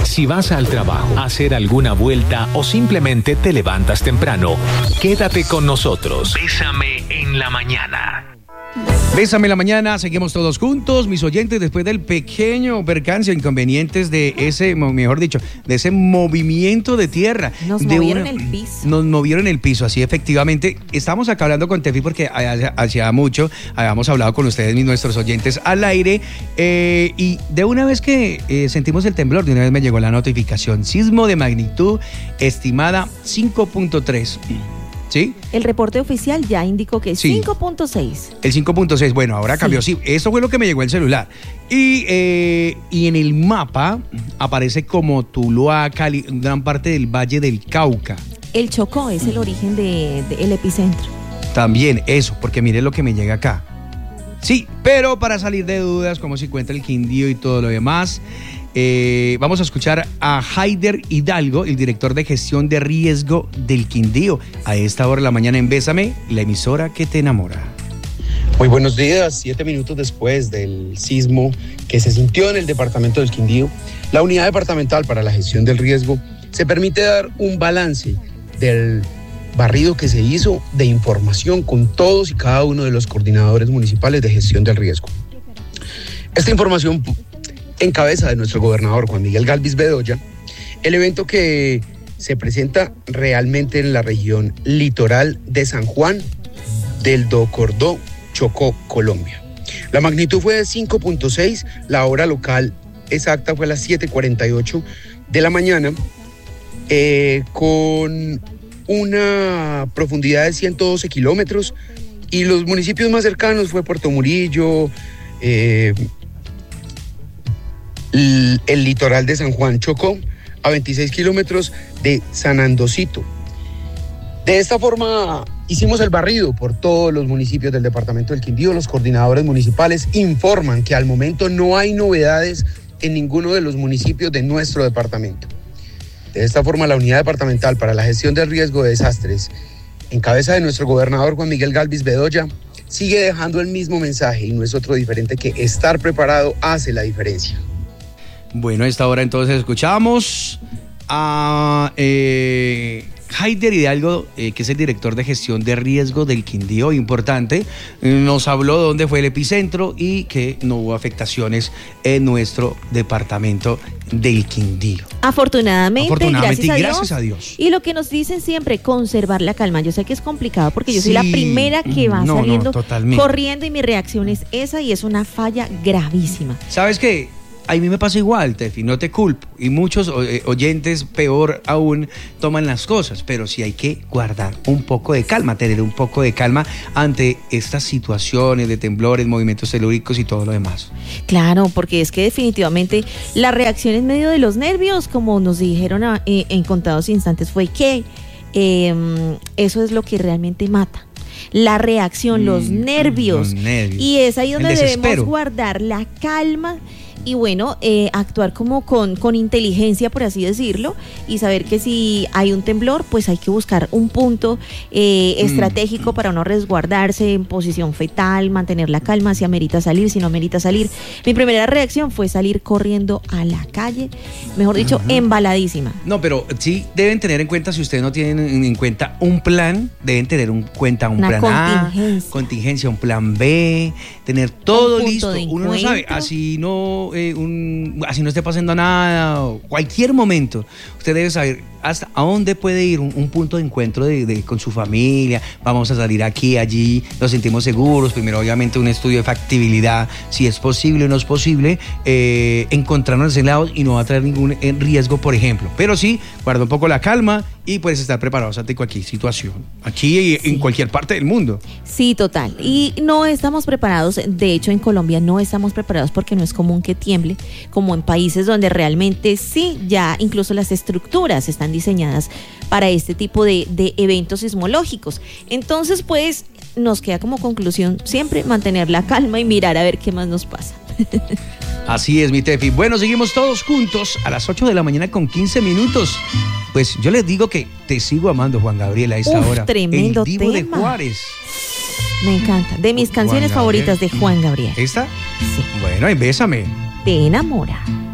Si vas al trabajo, a hacer alguna vuelta o simplemente te levantas temprano, quédate con nosotros. Bésame en la mañana. Bésame en la mañana, seguimos todos juntos, mis oyentes, después del pequeño percance, inconvenientes de ese, mejor dicho, de ese movimiento de tierra. Nos movieron el piso. Nos movieron el piso, así efectivamente. Estamos acá hablando con Tefi porque hacía mucho habíamos hablado con ustedes, nuestros oyentes, al aire, y de una vez que sentimos el temblor, de una vez me llegó la notificación, sismo de magnitud estimada 5.3. ¿Sí? El reporte oficial ya indicó que es 5.6. El 5.6, bueno, ahora cambió. Sí, eso fue lo que me llegó el celular. Y en el mapa aparece como Tuluá, Cali, gran parte del Valle del Cauca. El Chocó es el origen del epicentro. También eso, porque mire lo que me llega acá. Sí, pero para salir de dudas, cómo se encuentra el Quindío y todo lo demás, vamos a escuchar a Haider Hidalgo, el director de gestión de riesgo del Quindío, a esta hora de la mañana en Bésame, la emisora que te enamora. Muy buenos días. 7 minutos después del sismo que se sintió en el departamento del Quindío, la unidad departamental para la gestión del riesgo se permite dar un balance del barrido que se hizo de información con todos y cada uno de los coordinadores municipales de gestión del riesgo. Esta información en cabeza de nuestro gobernador Juan Miguel Galvis Bedoya, el evento que se presenta realmente en la región litoral de San Juan del Docordó, Chocó, Colombia. La magnitud fue de 5.6, la hora local exacta fue a las 7:48 de la mañana, con una profundidad de 112 kilómetros, y los municipios más cercanos fue Puerto Murillo, el litoral de San Juan, Chocó, a 26 kilómetros de San Andosito. De esta forma hicimos el barrido por todos los municipios del departamento del Quindío. Los coordinadores municipales informan que al momento no hay novedades en ninguno de los municipios de nuestro departamento. De esta forma, la unidad departamental para la gestión del riesgo de desastres, en cabeza de nuestro gobernador Juan Miguel Galvis Bedoya, sigue dejando el mismo mensaje, y no es otro diferente que estar preparado hace la diferencia. Bueno, a esta hora entonces escuchamos a Haider Hidalgo, que es el director de gestión de riesgo del Quindío, importante. Nos habló de dónde fue el epicentro y que no hubo afectaciones en nuestro departamento del Quindío. Afortunadamente, gracias a Dios. Y lo que nos dicen siempre, conservar la calma. Yo sé que es complicado porque yo soy la primera que va saliendo corriendo, y mi reacción es esa, y es una falla gravísima. ¿Sabes qué? A mí me pasa igual, Tefi, no te culpo. Y muchos oyentes, peor aún, toman las cosas. Pero sí hay que guardar un poco de calma, tener un poco de calma ante estas situaciones de temblores, movimientos telúricos y todo lo demás. Claro, porque es que definitivamente la reacción en medio de los nervios, como nos dijeron en contados instantes, fue que eso es lo que realmente mata. La reacción, los nervios. Y es ahí donde debemos guardar la calma. Y bueno, actuar como con inteligencia, por así decirlo, y saber que si hay un temblor, pues hay que buscar un punto estratégico para uno resguardarse en posición fetal, mantener la calma, si amerita salir, si no amerita salir. Mi primera reacción fue salir corriendo a la calle, mejor dicho, embaladísima. No, pero sí deben tener en cuenta, si ustedes no tienen en cuenta un plan, deben tener en cuenta un plan A, contingencia, un plan B, tener todo listo. Uno no sabe, así no esté pasando nada, cualquier momento, usted debe saber hasta a dónde puede ir, un punto de encuentro con su familia. Vamos a salir aquí, allí, nos sentimos seguros. Primero, obviamente, un estudio de factibilidad, si es posible o no es posible, encontrarnos en ese lado y no va a traer ningún riesgo, por ejemplo. Pero sí, guarda un poco la calma y puedes estar preparados ante cualquier situación, aquí y en cualquier parte del mundo. Sí, total. Y no estamos preparados, de hecho en Colombia no estamos preparados porque no es común que tiemble, como en países donde realmente sí, ya incluso las estructuras están diseñadas para este tipo de eventos sismológicos. Entonces, pues, nos queda como conclusión siempre mantener la calma y mirar a ver qué más nos pasa. Así es, mi Tefi. Bueno, seguimos todos juntos a las 8 de la mañana con 15 minutos. Pues yo les digo que te sigo amando, Juan Gabriel, a esta hora. Tremendo el Divo tema de Juárez. Me encanta. De mis canciones favoritas de Juan Gabriel. ¿Esta? Sí. Bueno, y Bésame. Te enamora.